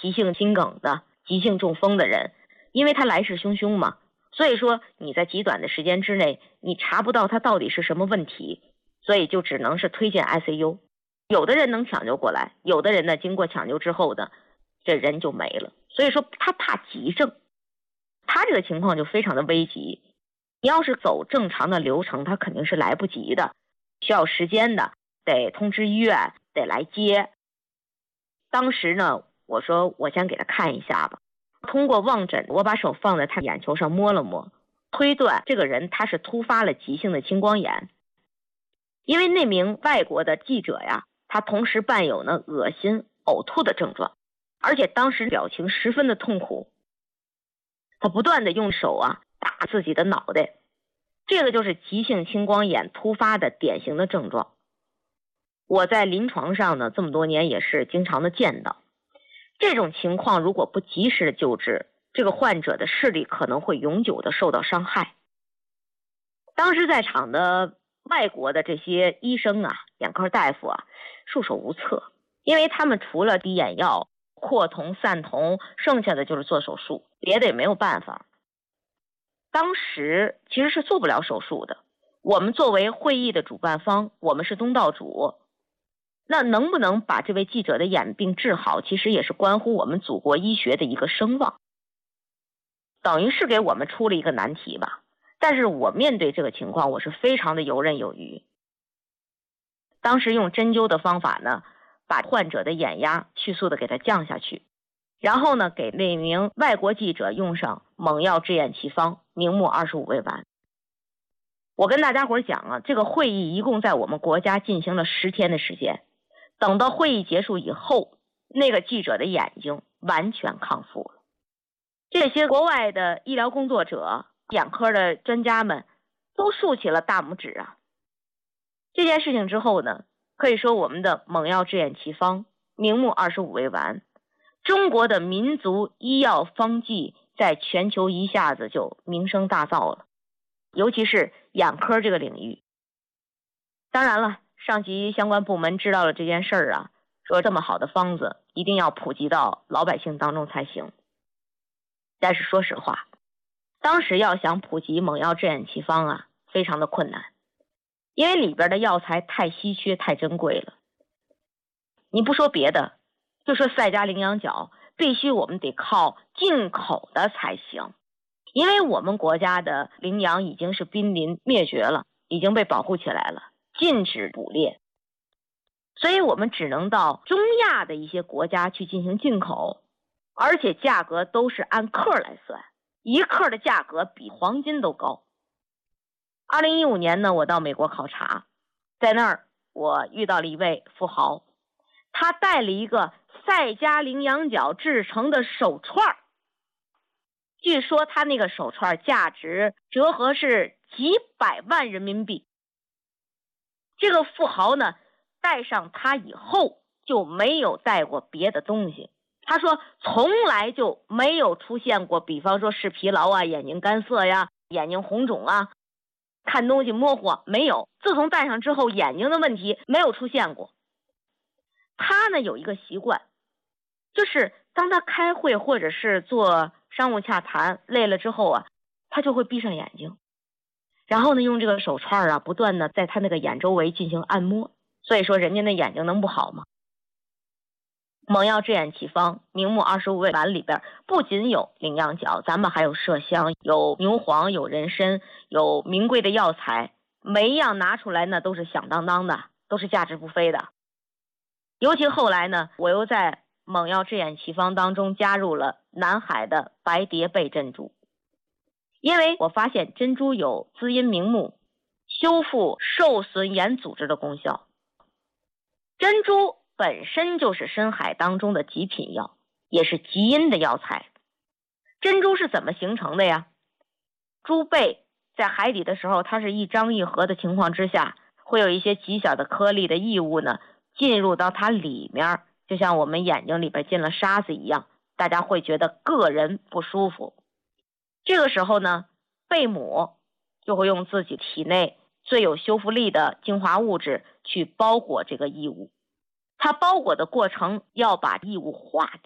急性心梗的、急性中风的人，因为他来势汹汹嘛，所以说你在极短的时间之内你查不到他到底是什么问题，所以就只能是推荐 ICU。 有的人能抢救过来，有的人呢经过抢救之后呢这人就没了。所以说他怕急症，他这个情况就非常的危急。你要是走正常的流程他肯定是来不及的，需要时间的，得通知医院，得来接。当时呢我说我先给他看一下吧，通过望诊我把手放在他眼球上摸了摸，推断这个人他是突发了急性的青光眼。因为那名外国的记者呀，他同时伴有呢恶心、呕吐的症状，而且当时表情十分的痛苦，他不断的用手打自己的脑袋，这个就是急性青光眼突发的典型的症状。我在临床上呢这么多年也是经常的见到，这种情况如果不及时的救治，这个患者的视力可能会永久的受到伤害。当时在场的外国的这些医生眼科大夫束手无策，因为他们除了滴眼药、扩瞳、散瞳，剩下的就是做手术，别的也没有办法。当时其实是做不了手术的，我们作为会议的主办方，我们是东道主，那能不能把这位记者的眼病治好，其实也是关乎我们祖国医学的一个声望，等于是给我们出了一个难题吧。但是我面对这个情况我是非常的游刃有余。当时用针灸的方法呢，把患者的眼压迅速的给他降下去，然后呢给那名外国记者用上猛药治眼奇方明目25味丸。我跟大家伙讲这个会议一共在我们国家进行了10天的时间，等到会议结束以后，那个记者的眼睛完全康复了。这些国外的医疗工作者、眼科的专家们都竖起了大拇指这件事情之后呢，可以说我们的猛药治眼奇方明目25味丸，中国的民族医药方剂在全球一下子就名声大噪了，尤其是眼科这个领域。当然了，上级相关部门知道了这件事儿说这么好的方子一定要普及到老百姓当中才行。但是说实话，当时要想普及猛药治眼奇方非常的困难，因为里边的药材太稀缺、太珍贵了。你不说别的，就说赛嘉羚羊角，必须我们得靠进口的才行，因为我们国家的羚羊已经是濒临灭绝了，已经被保护起来了，禁止捕猎，所以我们只能到中亚的一些国家去进行进口，而且价格都是按克来算，一克的价格比黄金都高。2015年呢，我到美国考察，在那儿我遇到了一位富豪，他带了一个赛嘉羚羊角制成的手串，据说他那个手串价值折合是几百万人民币。这个富豪呢，戴上它以后就没有戴过别的东西，他说从来就没有出现过，比方说视疲劳眼睛干涩眼睛红肿看东西模糊，没有。自从戴上之后，眼睛的问题没有出现过。他呢有一个习惯，就是当他开会或者是做商务洽谈累了之后他就会闭上眼睛，然后呢用这个手串不断的在他那个眼周围进行按摩，所以说人家的眼睛能不好吗？猛药治眼奇方明目25味丸里边不仅有羚羊角，咱们还有麝香，有牛黄，有人参，有名贵的药材，每一样拿出来呢都是响当当的，都是价值不菲的。尤其后来呢，我又在猛药治眼奇方当中加入了南海的白蝶贝珍珠，因为我发现珍珠有滋阴明目、修复受损眼组织的功效。珍珠本身就是深海当中的极品药，也是极阴的药材。珍珠是怎么形成的呀？珠贝在海底的时候，它是一张一合的情况之下，会有一些极小的颗粒的异物呢进入到它里面，就像我们眼睛里边进了沙子一样，大家会觉得个人不舒服。这个时候呢，贝母就会用自己体内最有修复力的精华物质去包裹这个异物，它包裹的过程要把异物化掉，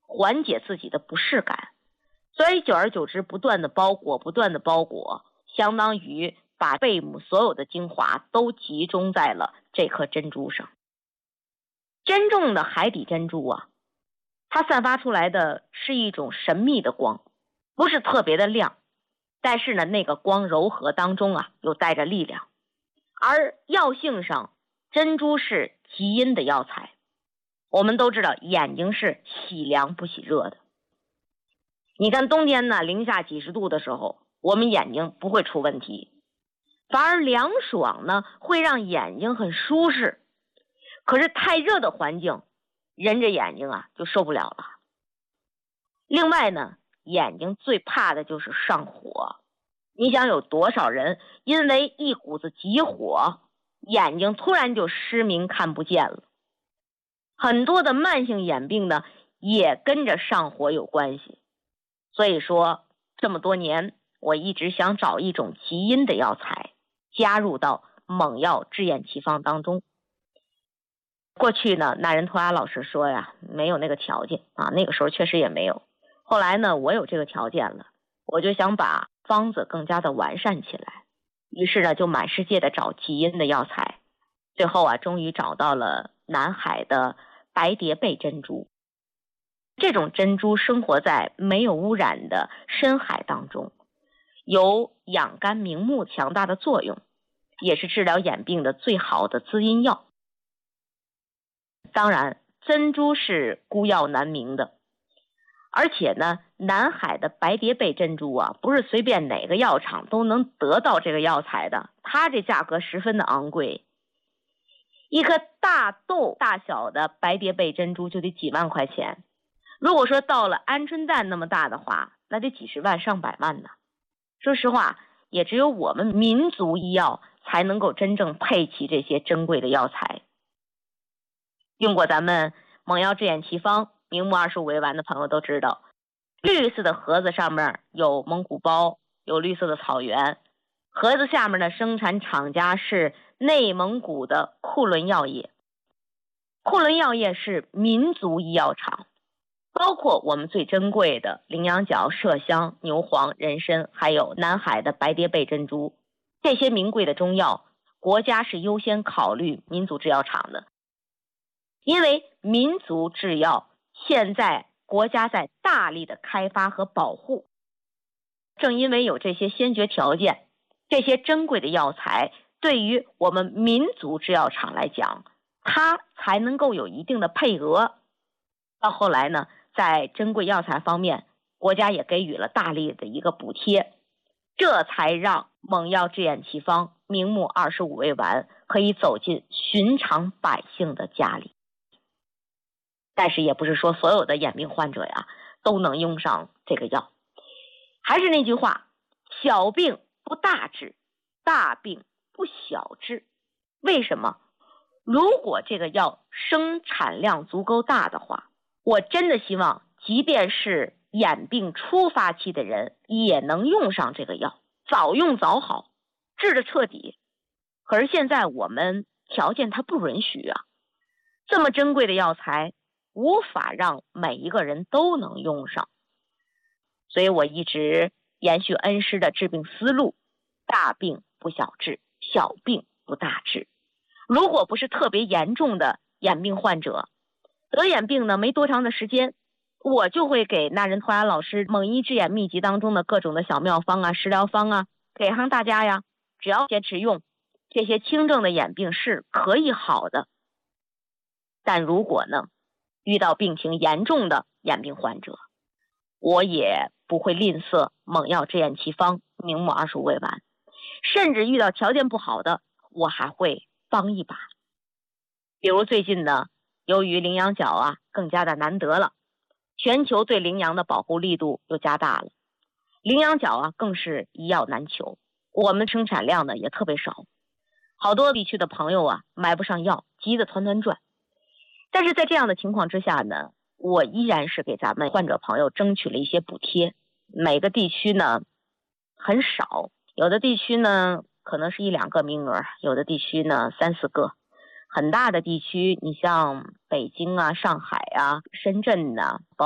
缓解自己的不适感。所以久而久之不断的包裹，相当于把贝母所有的精华都集中在了这颗珍珠上。真正的海底珍珠啊，它散发出来的是一种神秘的光，不是特别的亮，但是呢，那个光柔和当中啊，又带着力量。而药性上，珍珠是极阴的药材。我们都知道眼睛是喜凉不喜热的。你看冬天呢，零下几十度的时候，我们眼睛不会出问题，反而凉爽呢，会让眼睛很舒适。可是太热的环境，人这眼睛啊就受不了了。另外呢，眼睛最怕的就是上火。你想有多少人因为一股子急火，眼睛突然就失明看不见了。很多的慢性眼病呢，也跟着上火有关系。所以说这么多年，我一直想找一种极阴的药材加入到猛药制眼奇方当中。过去呢，那人托雅老师说呀，没有那个条件啊，那个时候确实也没有。后来呢，我有这个条件了，我就想把方子更加的完善起来，于是呢，就满世界的找极阴的药材，最后啊，终于找到了南海的白蝶贝珍珠。这种珍珠生活在没有污染的深海当中，有养肝明目强大的作用，也是治疗眼病的最好的滋阴药。当然，珍珠是孤药难鸣的，而且呢，南海的白蝶贝珍珠啊，不是随便哪个药厂都能得到这个药材的，它这价格十分的昂贵。一颗大豆大小的白蝶贝珍珠就得几万块钱，如果说到了鹌鹑蛋那么大的话，那得几十万上百万呢。说实话，也只有我们民族医药才能够真正配齐这些珍贵的药材。用过咱们猛药制眼奇方明目25味丸的朋友都知道，绿色的盒子上面有蒙古包，有绿色的草原，盒子下面的生产厂家是内蒙古的库伦药业。库伦药业是民族医药厂，包括我们最珍贵的羚羊角、麝香、牛黄、人参，还有南海的白蝶贝珍珠，这些名贵的中药，国家是优先考虑民族制药厂的。因为民族制药现在国家在大力的开发和保护，正因为有这些先决条件，这些珍贵的药材对于我们民族制药厂来讲，它才能够有一定的配额。到后来呢，在珍贵药材方面，国家也给予了大力的一个补贴，这才让猛药制眼奇方明目25味丸可以走进寻常百姓的家里。但是也不是说所有的眼病患者呀都能用上这个药。还是那句话，小病不大治，大病不小治。为什么？如果这个药生产量足够大的话，我真的希望即便是眼病初发期的人也能用上这个药，早用早好，治得彻底。可是现在我们条件它不允许啊，这么珍贵的药材无法让每一个人都能用上。所以我一直延续恩师的治病思路，大病不小治，小病不大治。如果不是特别严重的眼病患者，得眼病呢没多长的时间，我就会给那人托雅老师猛医治眼秘籍当中的各种的小妙方啊、食疗方啊，给上大家呀。只要坚持用，这些轻症的眼病是可以好的。但如果呢，遇到病情严重的眼病患者，我也不会吝啬猛药制眼奇方明目25味丸，甚至遇到条件不好的，我还会帮一把。比如最近呢，由于羚羊角啊更加的难得了，全球对羚羊的保护力度又加大了，羚羊角啊更是一药难求，我们生产量呢也特别少，好多地区的朋友啊买不上药，急得团团转。但是在这样的情况之下呢，我依然是给咱们患者朋友争取了一些补贴。每个地区呢很少，有的地区呢可能是1、2个名额，有的地区呢3、4个。很大的地区，你像北京啊、上海啊、深圳啊，包